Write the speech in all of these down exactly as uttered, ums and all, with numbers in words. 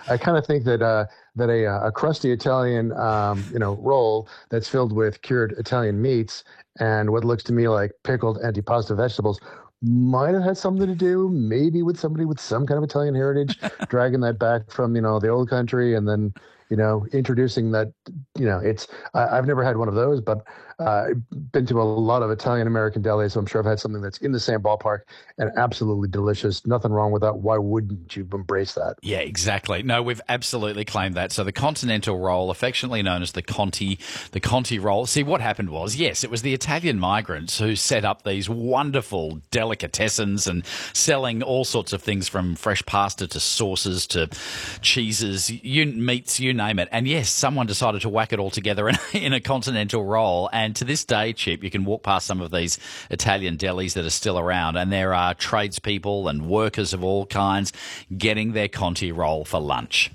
I kind of think that uh, that a, uh, a crusty Italian, um, you know, roll that's filled with cured Italian meats and what looks to me like pickled antipasta vegetables might have had something to do, maybe with somebody with some kind of Italian heritage, dragging that back from, you know, the old country, and then, you know, introducing that, you know, it's, I, I've never had one of those, but uh, I've been to a lot of Italian American delis, so I'm sure I've had something that's in the same ballpark and absolutely delicious. Nothing wrong with that. Why wouldn't you embrace that? Yeah, exactly. No, we've absolutely claimed that. So the continental roll, affectionately known as the Conti, the Conti roll. See, what happened was, yes, it was the Italian migrants who set up these wonderful delicatessens and selling all sorts of things from fresh pasta to sauces to cheeses, you, meats, you name it. And yes, someone decided to whack it all together in, in a continental roll. And to this day, Chip, you can walk past some of these Italian delis that are still around, and there are tradespeople and workers of all kinds getting their Conti roll for lunch.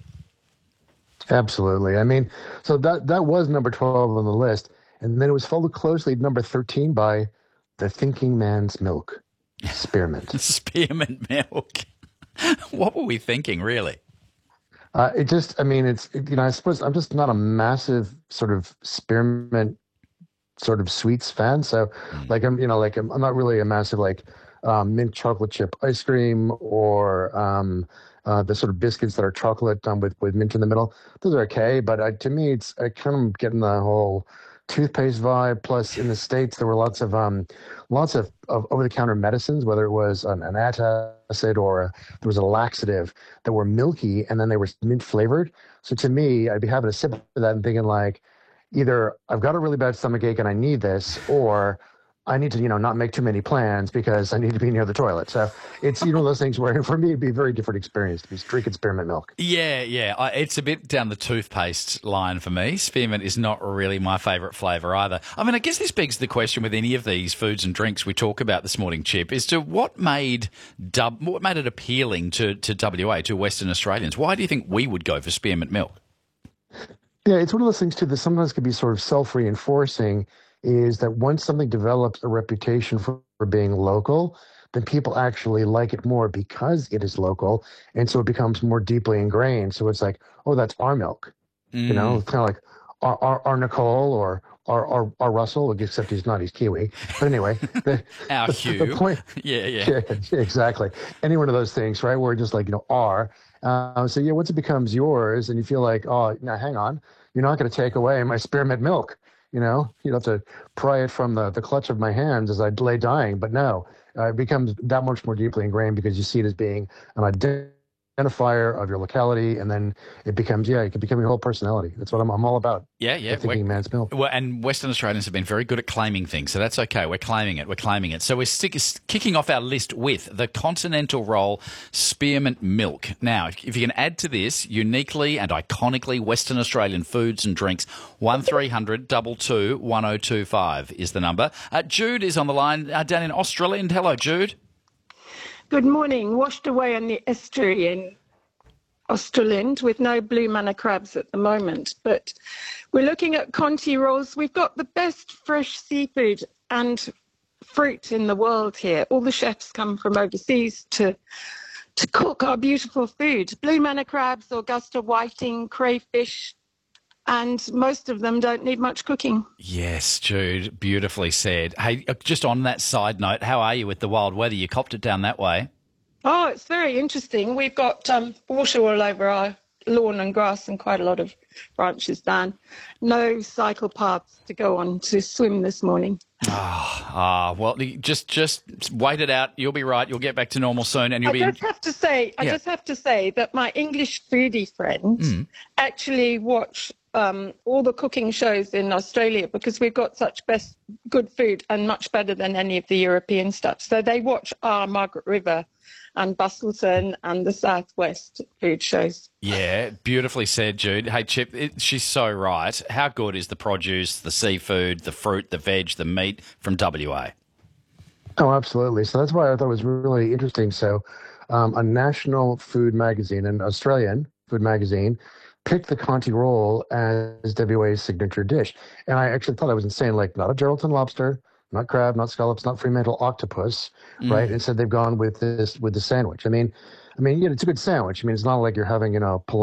Absolutely. I mean, so that that was number twelve on the list, and then it was followed closely at number thirteen by the Thinking Man's Milk, spearmint. Spearmint milk. What were we thinking, really? Uh, it just, I mean, it's, you know, I suppose I'm just not a massive sort of spearmint sort of sweets fan. So, Mm. like, I'm, you know, like I'm, I'm not really a massive like um, mint chocolate chip ice cream or um, uh, the sort of biscuits that are chocolate um, with with mint in the middle. Those are okay, but uh, to me, it's I kind of getting the whole toothpaste vibe. Plus, in the States, there were lots of um, lots of, of over-the-counter medicines, whether it was an, an antacid or a, there was a laxative that were milky and then they were mint flavored. So to me, I'd be having a sip of that and thinking like, either I've got a really bad stomach ache and I need this, or I need to, you know, not make too many plans because I need to be near the toilet. So it's, you know, those things where for me it'd be a very different experience to be drinking spearmint milk. Yeah, yeah. I, it's a bit down the toothpaste line for me. Spearmint is not really my favourite flavour either. I mean, I guess this begs the question with any of these foods and drinks we talk about this morning, Chip, as to what made dub, what made it appealing to, to W A, to Western Australians. Why do you think we would go for spearmint milk? Yeah, it's one of those things too that sometimes can be sort of self-reinforcing, is that once something develops a reputation for, for being local, then people actually like it more because it is local. And so it becomes more deeply ingrained. So it's like, oh, that's our milk. You know, Mm. it's kind of like our, our, our Nicole or our, our, our Russell, except he's not, he's Kiwi. But anyway, the, Our the, Hugh. the point, Yeah, yeah. yeah, exactly. Any one of those things, right? Where just like, you know, are. Uh, so yeah, once it becomes yours and you feel like, oh, now hang on, you're not going to take away my spearmint milk. You know, you'd have to pry it from the, the clutch of my hands as I lay dying. But no, uh, it becomes that much more deeply ingrained because you see it as being an identifier of your locality. And then it becomes, yeah, it can become your whole personality. That's what I'm, I'm all about. Yeah, yeah. The Thinking Man's Milk. Well, and Western Australians have been very good at claiming things, so that's okay. We're claiming it. We're claiming it. So we're stick, kicking off our list with the continental roll spearmint milk. Now, if you can add to this uniquely and iconically Western Australian foods and drinks, one three hundred two two one oh two five is the number. Uh, Jude is on the line uh, down in Australia. Hello, Jude. Good morning. Washed away on the estuary in Australand with no blue manna crabs at the moment. But we're looking at Conti rolls. We've got the best fresh seafood and fruit in the world here. All the chefs come from overseas to to cook our beautiful food. Blue manna crabs, Augusta whiting, crayfish, and most of them don't need much cooking. Yes, Jude, beautifully said. Hey, uh, just on that side note, how are you with the wild weather? You copped it down that way. Oh, it's very interesting. We've got um, water all over our lawn and grass and quite a lot of branches down. No cycle paths to go on to swim this morning. Ah, ah, well, just just wait it out. You'll be right. You'll get back to normal soon, and you'll I be. just have to say, I Yeah. just have to say that my English foodie friends Mm. actually watch um, all the cooking shows in Australia because we've got such best good food and much better than any of the European stuff. So they watch our Margaret River and Bustleton and the Southwest food shows. Yeah, beautifully said, Jude. Hey, Chip, it, she's so right. How good is the produce, the seafood, the fruit, the veg, the meat from W A? Oh, absolutely. So that's why I thought it was really interesting. So um, a national food magazine, an Australian food magazine, picked the Conti roll as W A's signature dish. And I actually thought I was insane, like not a Geraldton lobster, not crab, not scallops, not Fremantle octopus, Mm. right? Instead, they've gone with this with the sandwich. I mean, I mean, yeah, it's a good sandwich. I mean, it's not like you're having, you know,